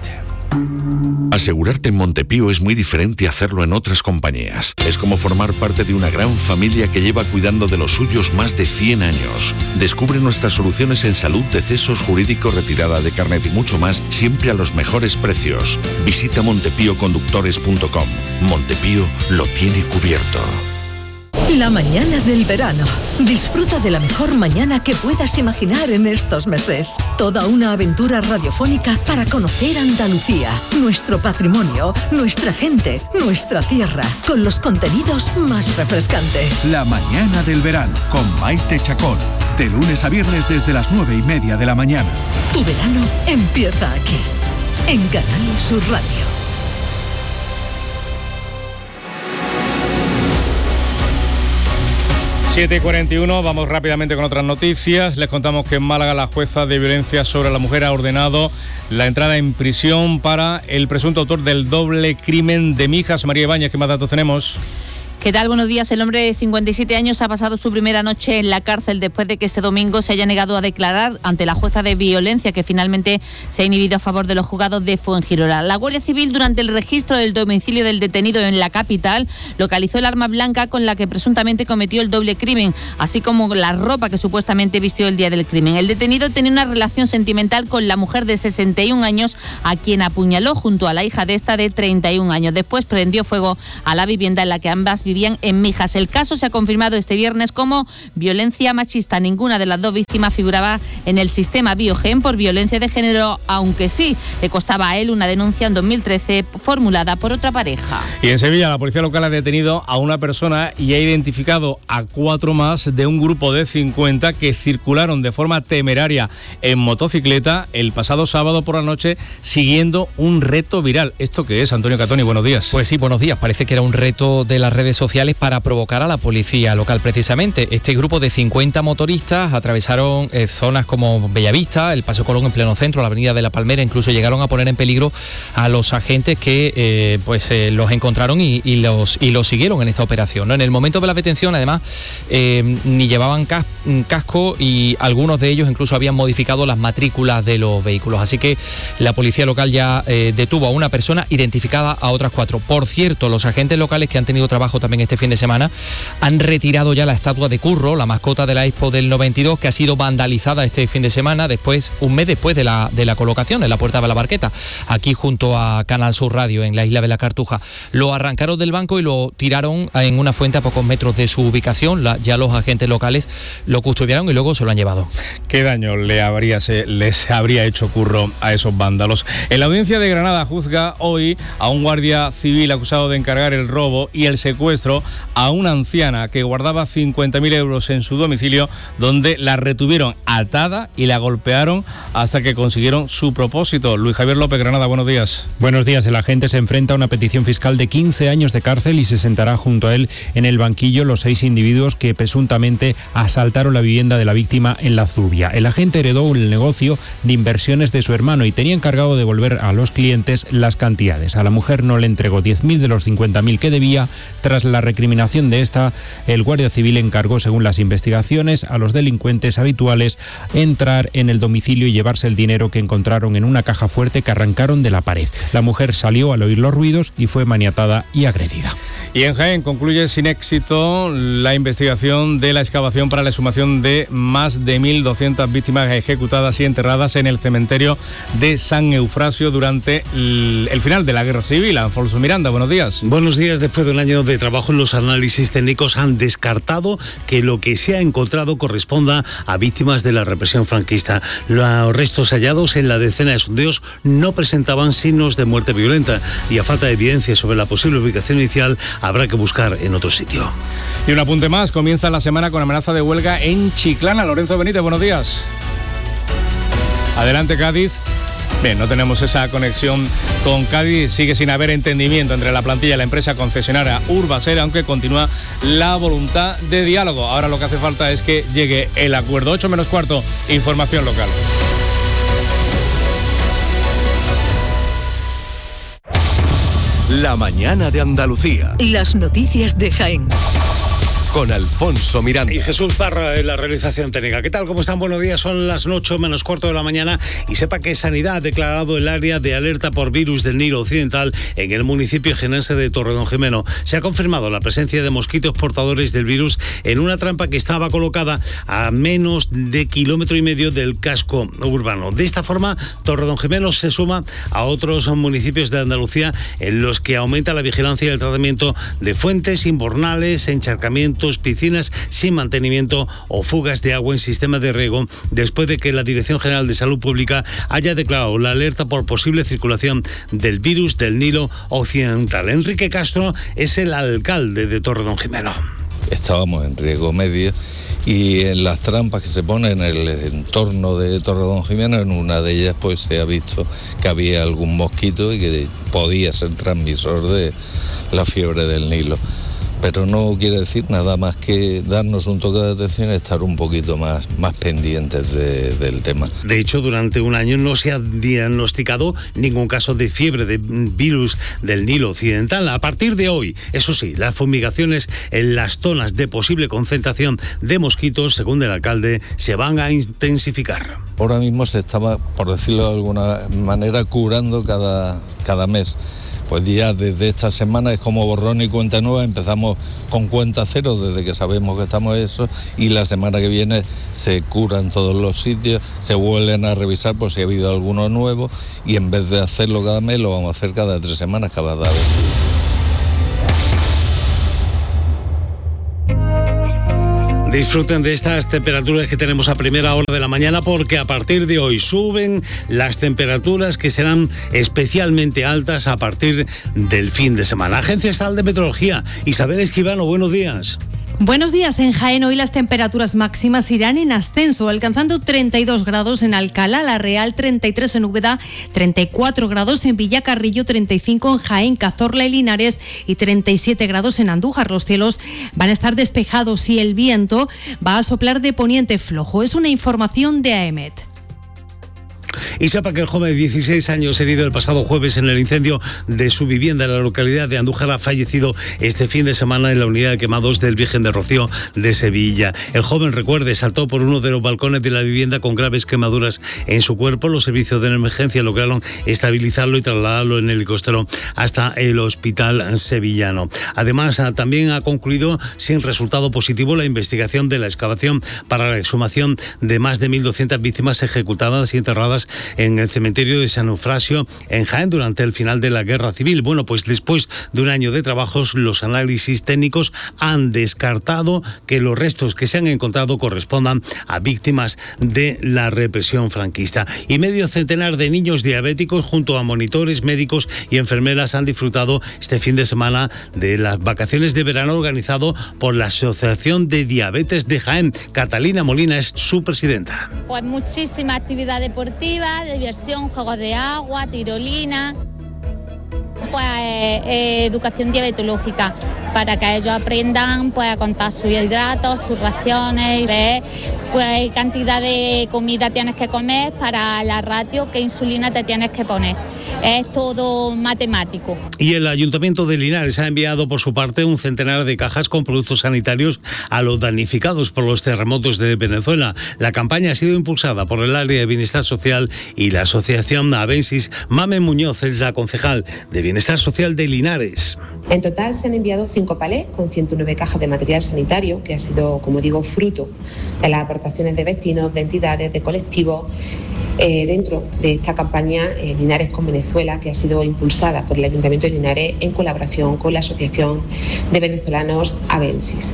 Asegurarte en Montepío es muy diferente a hacerlo en otras compañías. Es como formar parte de una gran familia que lleva cuidando de los suyos más de 100 años. Descubre nuestras soluciones en salud, decesos, jurídico, retirada de carnet y mucho más, siempre a los mejores precios. Visita montepíoconductores.com. Montepío lo tiene cubierto. La mañana del verano. Disfruta de la mejor mañana que puedas imaginar en estos meses. Toda una aventura radiofónica para conocer Andalucía, nuestro patrimonio, nuestra gente, nuestra tierra, con los contenidos más refrescantes. La mañana del verano con Maite Chacón. De lunes a viernes desde las 9:30 de la mañana. Tu verano empieza aquí, en Canal Sur Radio. 7:41, vamos rápidamente con otras noticias. Les contamos que en Málaga la jueza de violencia sobre la mujer ha ordenado la entrada en prisión para el presunto autor del doble crimen de Mijas. María Ibáñez, ¿qué más datos tenemos? ¿Qué tal? Buenos días. El hombre de 57 años ha pasado su primera noche en la cárcel después de que este domingo se haya negado a declarar ante la jueza de violencia, que finalmente se ha inhibido a favor de los juzgados de Fuengirola. La Guardia Civil, durante el registro del domicilio del detenido en la capital, localizó el arma blanca con la que presuntamente cometió el doble crimen, así como la ropa que supuestamente vistió el día del crimen. El detenido tenía una relación sentimental con la mujer de 61 años, a quien apuñaló junto a la hija de esta de 31 años. Después prendió fuego a la vivienda en la que ambas vivían en Mijas. El caso se ha confirmado este viernes como violencia machista. Ninguna de las dos víctimas figuraba en el sistema Biogen por violencia de género, aunque sí le costaba a él una denuncia en 2013 formulada por otra pareja. Y en Sevilla la policía local ha detenido a una persona y ha identificado a 4 más de un grupo de 50 que circularon de forma temeraria en motocicleta el pasado sábado por la noche siguiendo un reto viral. ¿Esto qué es, Antonio Catoni? Buenos días. Pues sí, buenos días. Parece que era un reto de las redes sociales para provocar a la policía local precisamente. Este grupo de 50 motoristas atravesaron zonas como Bellavista, el Paseo Colón en pleno centro, la Avenida de la Palmera, incluso llegaron a poner en peligro a los agentes que los encontraron y los siguieron en esta operación, ¿no? En el momento de la detención, además, ni llevaban casco y algunos de ellos incluso habían modificado las matrículas de los vehículos. Así que la policía local ya detuvo a una persona, identificada a otras 4. Por cierto, los agentes locales que han tenido trabajo también este fin de semana han retirado ya la estatua de Curro, la mascota de la Expo del 92, que ha sido vandalizada este fin de semana, un mes después de la colocación en la Puerta de la Barqueta, aquí junto a Canal Sur Radio, en la isla de la Cartuja. Lo arrancaron del banco y lo tiraron en una fuente a pocos metros de su ubicación. Ya los agentes locales lo custodiaron y luego se lo han llevado. ¿Qué daño les habría hecho Curro a esos vándalos? En la audiencia de Granada juzga hoy a un guardia civil acusado de encargar el robo y el secuestro a una anciana que guardaba 50.000 euros en su domicilio, donde la retuvieron atada y la golpearon hasta que consiguieron su propósito. Luis Javier López, Granada, buenos días. Buenos días. El agente se enfrenta a una petición fiscal de 15 años de cárcel y se sentará junto a él en el banquillo los 6 individuos que presuntamente asaltaron la vivienda de la víctima en La Zubia. El agente heredó el negocio de inversiones de su hermano y tenía encargado de devolver a los clientes las cantidades. A la mujer no le entregó 10.000 de los 50.000 que debía. Tras la recriminación de esta, el Guardia Civil encargó, según las investigaciones, a los delincuentes habituales entrar en el domicilio y llevarse el dinero que encontraron en una caja fuerte que arrancaron de la pared. La mujer salió al oír los ruidos y fue maniatada y agredida. Y en Jaén concluye sin éxito la investigación de la excavación para la exhumación de más de 1.200 víctimas ejecutadas y enterradas en el cementerio de San Eufrasio durante el final de la Guerra Civil. Alfonso Miranda, buenos días. Buenos días. Después de un año de trabajo, los análisis técnicos han descartado que lo que se ha encontrado corresponda a víctimas de la represión franquista. Los restos hallados en la decena de sondeos no presentaban signos de muerte violenta y, a falta de evidencia sobre la posible ubicación inicial, habrá que buscar en otro sitio. Y un apunte más, comienza la semana con amenaza de huelga en Chiclana. Lorenzo Benítez, buenos días. Adelante, Cádiz. Bien, no tenemos esa conexión con Cádiz, sigue sin haber entendimiento entre la plantilla y la empresa concesionaria Urbaser, aunque continúa la voluntad de diálogo. Ahora lo que hace falta es que llegue el acuerdo. 8:15, información local. La mañana de Andalucía. Las noticias de Jaén. Con Alfonso Miranda. Y Jesús Zarra en la realización técnica. ¿Qué tal? ¿Cómo están? Buenos días. Son las 8:15 de la mañana y sepa que Sanidad ha declarado el área de alerta por virus del Nilo Occidental en el municipio jienense de Torredonjimeno. Se ha confirmado la presencia de mosquitos portadores del virus en una trampa que estaba colocada a menos de 1,5 kilómetros del casco urbano. De esta forma, Torredonjimeno se suma a otros municipios de Andalucía en los que aumenta la vigilancia y el tratamiento de fuentes, invernales, encharcamientos, piscinas sin mantenimiento o fugas de agua en sistema de riego, después de que la Dirección General de Salud Pública haya declarado la alerta por posible circulación del virus del Nilo Occidental. Enrique Castro es el alcalde de Torredonjimeno. Estábamos en riesgo medio y en las trampas que se ponen en el entorno de Torredonjimeno, en una de ellas pues se ha visto que había algún mosquito y que podía ser transmisor de la fiebre del Nilo. pero no quiere decir nada más que darnos un toque de atención y estar un poquito más pendientes del tema. De hecho, durante un año no se ha diagnosticado ningún caso de fiebre de virus del Nilo Occidental. A partir de hoy, eso sí, las fumigaciones en las zonas de posible concentración de mosquitos, según el alcalde, se van a intensificar. Ahora mismo se estaba, por decirlo de alguna manera, curando cada mes. Pues ya desde esta semana es como borrón y cuenta nueva, empezamos con cuenta cero desde que sabemos que estamos eso, y la semana que viene se curan todos los sitios, se vuelven a revisar por si ha habido alguno nuevo, y en vez de hacerlo cada mes lo vamos a hacer cada 3 semanas, cada vez. Disfruten de estas temperaturas que tenemos a primera hora de la mañana, porque a partir de hoy suben las temperaturas que serán especialmente altas a partir del fin de semana. Agencia Estatal de Meteorología, Isabel Escribano, buenos días. Buenos días. En Jaén hoy las temperaturas máximas irán en ascenso, alcanzando 32 grados en Alcalá, La Real, 33 en Úbeda, 34 grados en Villacarrillo, 35 en Jaén, Cazorla y Linares y 37 grados en Andújar. Los cielos van a estar despejados y el viento va a soplar de poniente flojo. Es una información de AEMET. Y sepa que el joven de 16 años herido el pasado jueves en el incendio de su vivienda en la localidad de Andújar ha fallecido este fin de semana en la unidad de quemados del Virgen de Rocío de Sevilla. El joven, recuerde, saltó por uno de los balcones de la vivienda con graves quemaduras en su cuerpo. Los servicios de emergencia lograron estabilizarlo y trasladarlo en helicóptero hasta el hospital sevillano. Además, también ha concluido sin resultado positivo la investigación de la excavación para la exhumación de más de 1.200 víctimas ejecutadas y enterradas en el cementerio de San Eufrasio en Jaén durante el final de la Guerra Civil. Bueno, pues después de un año de trabajos, los análisis técnicos han descartado que los restos que se han encontrado correspondan a víctimas de la represión franquista. Y medio centenar de niños diabéticos junto a monitores, médicos y enfermeras han disfrutado este fin de semana de las vacaciones de verano organizado por la Asociación de Diabetes de Jaén. Catalina Molina es su presidenta. Pues muchísima actividad deportiva, diversión, juegos de agua, tirolina, pues educación diabetológica para que ellos aprendan pues a contar sus hidratos, sus raciones, pues cantidad de comida tienes que comer para la ratio, qué insulina te tienes que poner. Es todo matemático. Y el Ayuntamiento de Linares ha enviado por su parte un centenar de cajas con productos sanitarios a los damnificados por los terremotos de Venezuela. La campaña ha sido impulsada por el área de Bienestar Social y la Asociación Abensis. Mame Muñoz es la concejal de Bienestar Social de Linares. En total se han enviado 5 palés con 109 cajas de material sanitario, que ha sido, como digo, fruto de las aportaciones de vecinos, de entidades, de colectivos, dentro de esta campaña Linares con Venezuela, que ha sido impulsada por el Ayuntamiento de Linares en colaboración con la Asociación de Venezolanos Abensis.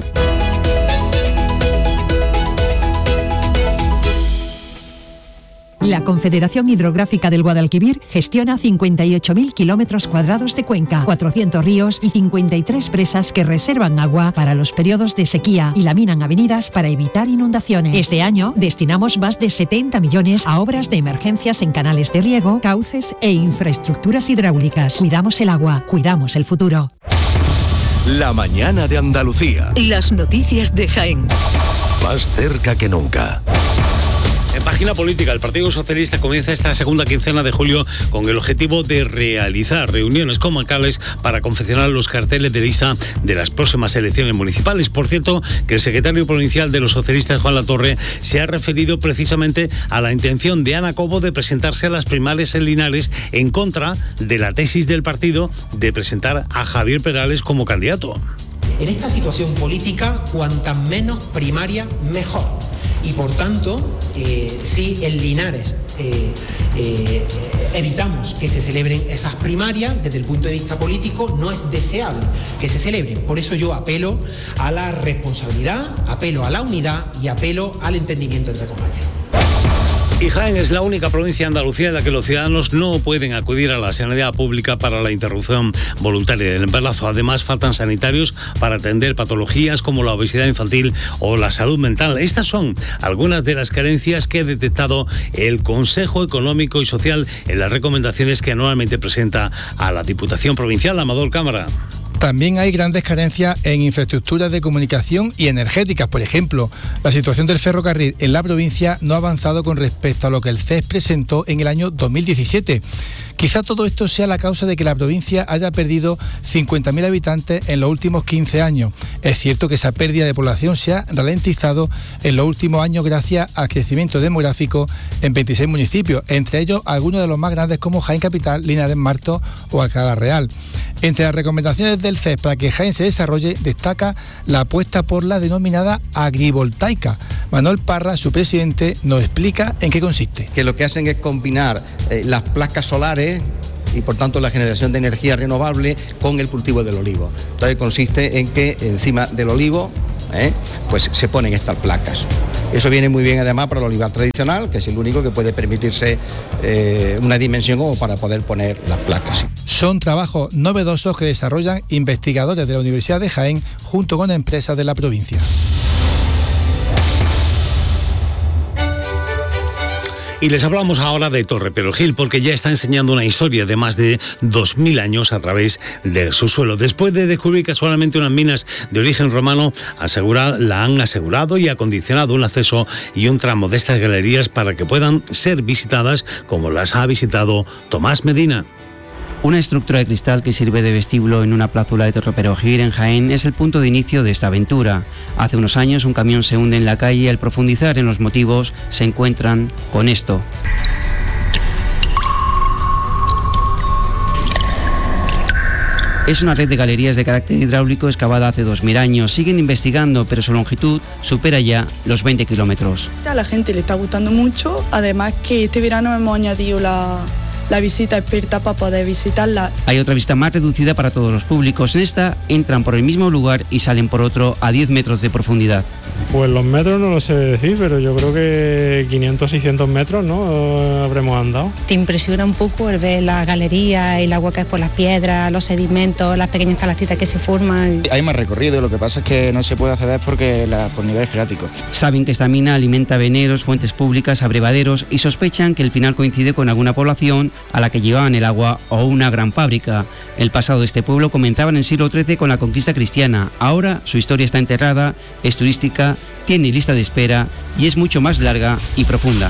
La Confederación Hidrográfica del Guadalquivir gestiona 58.000 kilómetros cuadrados de cuenca, 400 ríos y 53 presas que reservan agua para los periodos de sequía y laminan avenidas para evitar inundaciones. Este año destinamos más de 70 millones a obras de emergencias en canales de riego, cauces e infraestructuras hidráulicas. Cuidamos el agua, cuidamos el futuro. La mañana de Andalucía. Las noticias de Jaén. Más cerca que nunca. En página política, el Partido Socialista comienza esta segunda quincena de julio con el objetivo de realizar reuniones comarcales para confeccionar los carteles de lista de las próximas elecciones municipales. Por cierto, que el secretario provincial de los socialistas, Juan Latorre, se ha referido precisamente a la intención de Ana Cobo de presentarse a las primarias en Linares en contra de la tesis del partido de presentar a Javier Perales como candidato. En esta situación política, cuantas menos primaria, mejor. Y por tanto, si en Linares evitamos que se celebren esas primarias, desde el punto de vista político no es deseable que se celebren. Por eso yo apelo a la responsabilidad, apelo a la unidad y apelo al entendimiento entre compañeros. Y Jaén es la única provincia de Andalucía en la que los ciudadanos no pueden acudir a la sanidad pública para la interrupción voluntaria del embarazo. Además, faltan sanitarios para atender patologías como la obesidad infantil o la salud mental. Estas son algunas de las carencias que ha detectado el Consejo Económico y Social en las recomendaciones que anualmente presenta a la Diputación Provincial. Amador Cámara. También hay grandes carencias en infraestructuras de comunicación y energéticas. Por ejemplo, la situación del ferrocarril en la provincia no ha avanzado con respecto a lo que el CES presentó en el año 2017. Quizá todo esto sea la causa de que la provincia haya perdido 50.000 habitantes en los últimos 15 años. Es cierto que esa pérdida de población se ha ralentizado en los últimos años gracias al crecimiento demográfico en 26 municipios, entre ellos algunos de los más grandes como Jaén Capital, Linares, Martos o Alcalá Real. Entre las recomendaciones del CES para que Jaén se desarrolle destaca la apuesta por la denominada agrivoltaica. Manuel Parra, su presidente, nos explica en qué consiste. Que lo que hacen es combinar las placas solares y por tanto la generación de energía renovable con el cultivo del olivo. Entonces consiste en que encima del olivo pues se ponen estas placas. Eso viene muy bien además para el olivar tradicional, que es el único que puede permitirse una dimensión como para poder poner las placas. Son trabajos novedosos que desarrollan investigadores de la Universidad de Jaén junto con empresas de la provincia. Y les hablamos ahora de Torre Perejil, porque ya está enseñando una historia de más de 2.000 años a través de su suelo. Después de descubrir casualmente unas minas de origen romano, la han asegurado y acondicionado un acceso y un tramo de estas galerías para que puedan ser visitadas como las ha visitado Tomás Medina. Una estructura de cristal que sirve de vestíbulo en una plazuela de Torre Perejil en Jaén es el punto de inicio de esta aventura. Hace unos años un camión se hunde en la calle y al profundizar en los motivos se encuentran con esto. Es una red de galerías de carácter hidráulico excavada hace 2.000 años. Siguen investigando, pero su longitud supera ya los 20 kilómetros. A la gente le está gustando mucho, además que este verano hemos añadido la visita experta para poder visitarla. Hay otra visita más reducida para todos los públicos. En esta entran por el mismo lugar y salen por otro a 10 metros de profundidad. Pues los metros no lo sé decir, pero yo creo que 500, 600 metros, ¿no? Habremos andado. Te impresiona un poco el ver la galería, el agua que es por las piedras, los sedimentos, las pequeñas estalactitas que se forman. Hay más recorrido, lo que pasa es que no se puede acceder porque por nivel freático. Saben que esta mina alimenta veneros, fuentes públicas, abrevaderos y sospechan que el final coincide con alguna población a la que llevaban el agua o una gran fábrica. El pasado de este pueblo comenzaba en el siglo XIII con la conquista cristiana. Ahora su historia está enterrada, es turística, tiene lista de espera y es mucho más larga y profunda.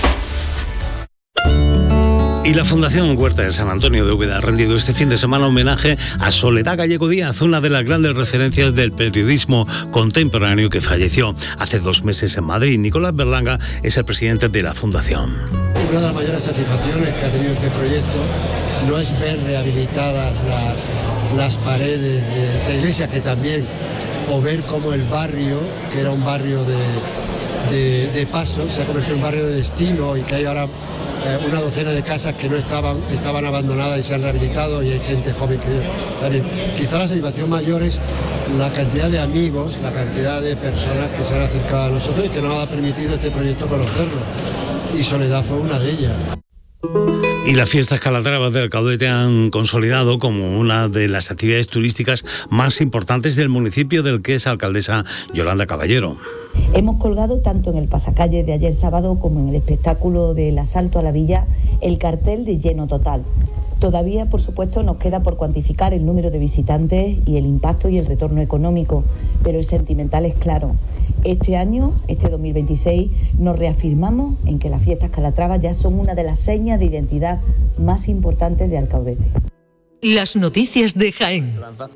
Y la Fundación Huerta de San Antonio de Úbeda ha rendido este fin de semana homenaje a Soledad Gallego Díaz, una de las grandes referencias del periodismo contemporáneo que falleció hace 2 meses en Madrid. Nicolás Berlanga es el presidente de la Fundación. Una de las mayores satisfacciones que ha tenido este proyecto no es ver rehabilitadas las paredes de esta iglesia, que también, o ver cómo el barrio, que era un barrio de paso, se ha convertido en un barrio de destino y que hay ahora una docena de casas que no estaban abandonadas y se han rehabilitado y hay gente joven que también. Quizá la satisfacción mayor es la cantidad de amigos, la cantidad de personas que se han acercado a nosotros y que nos ha permitido este proyecto conocerlo. Y Soledad fue una de ellas. Y las fiestas Calatravas del Caudete han consolidado como una de las actividades turísticas más importantes del municipio, del que es alcaldesa Yolanda Caballero. Hemos colgado tanto en el pasacalle de ayer sábado como en el espectáculo del asalto a la villa el cartel de lleno total. Todavía, por supuesto, nos queda por cuantificar el número de visitantes y el impacto y el retorno económico, pero el sentimental es claro. Este año, este 2026, nos reafirmamos en que las fiestas Calatravas ya son una de las señas de identidad más importantes de Alcaudete. Las noticias de Jaén.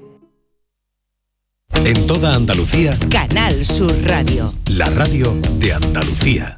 En toda Andalucía, Canal Sur Radio. La radio de Andalucía.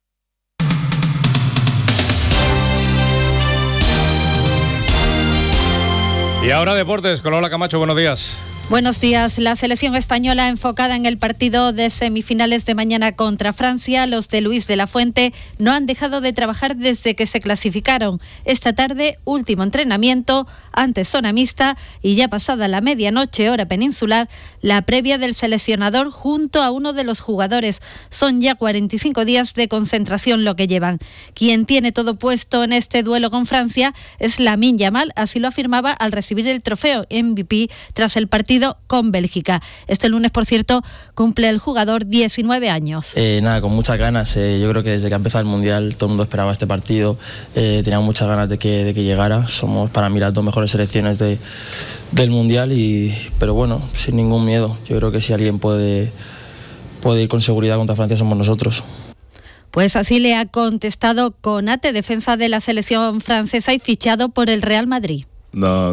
Y ahora deportes, con Lola Camacho, buenos días. Buenos días. La selección española enfocada en el partido de semifinales de mañana contra Francia, los de Luis de la Fuente, no han dejado de trabajar desde que se clasificaron. Esta tarde, último entrenamiento, antes zona mixta y ya pasada la medianoche hora peninsular, la previa del seleccionador junto a uno de los jugadores. Son ya 45 días de concentración lo que llevan. Quien tiene todo puesto en este duelo con Francia es Lamine Yamal, así lo afirmaba al recibir el trofeo MVP tras el partido partido con Bélgica. Este lunes, por cierto, cumple el jugador 19 años. Nada, con muchas ganas. Yo creo que desde que ha empezado el Mundial todo el mundo esperaba este partido. Teníamos muchas ganas de que llegara. Somos para mí las dos mejores selecciones del Mundial, pero bueno, sin ningún miedo. Yo creo que si alguien puede ir con seguridad contra Francia somos nosotros. Pues así le ha contestado Konate, defensa de la selección francesa y fichado por el Real Madrid. No,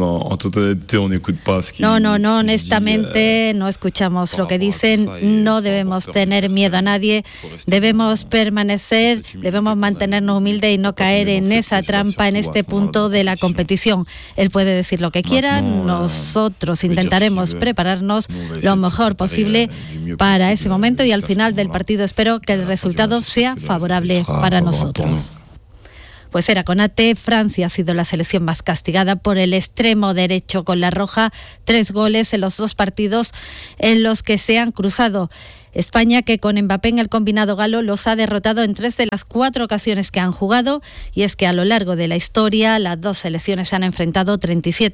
honestamente no escuchamos lo que dicen, no debemos tener miedo a nadie, debemos permanecer, debemos mantenernos humildes y no caer en esa trampa en este punto de la competición. Él puede decir lo que quiera, nosotros intentaremos prepararnos lo mejor posible para ese momento y al final del partido espero que el resultado sea favorable para nosotros. Pues era Konate. Francia ha sido la selección más castigada por el extremo derecho con la roja, 3 goles en los 2 partidos en los que se han cruzado. España, que con Mbappé en el combinado galo los ha derrotado en 3 de las 4 ocasiones que han jugado, y es que a lo largo de la historia las dos selecciones se han enfrentado 37